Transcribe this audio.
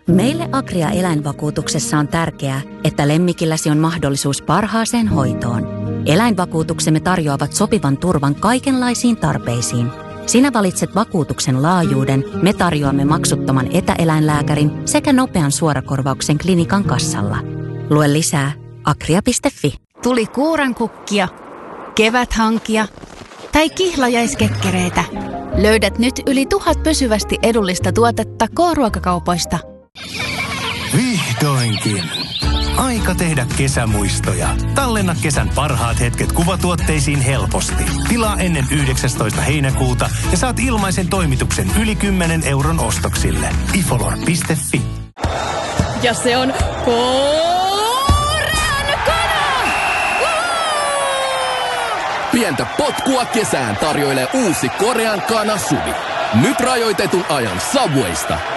Meille Agria eläinvakuutuksessa on tärkeää, että lemmikilläsi on mahdollisuus parhaaseen hoitoon. Eläinvakuutuksemme tarjoavat sopivan turvan kaikenlaisiin tarpeisiin. Sinä valitset vakuutuksen laajuuden, me tarjoamme maksuttoman etäeläinlääkärin sekä nopean suorakorvauksen klinikan kassalla. Lue lisää agria.fi. Tuli kuurankukkia, keväthankia tai kihlajaiskekkereitä. Löydät nyt yli 1000 pysyvästi edullista tuotetta K-ruokakaupoista. Vihdoinkin! Aika tehdä kesämuistoja. Tallenna kesän parhaat hetket kuvatuotteisiin helposti. Tilaa ennen 19. heinäkuuta ja saat ilmaisen toimituksen yli 10 euron ostoksille. ifolor.fi. Ja se on Pientä potkua kesään tarjoilee uusi Korean Kana Suvi. Nyt rajoitetun ajan Subwaysta.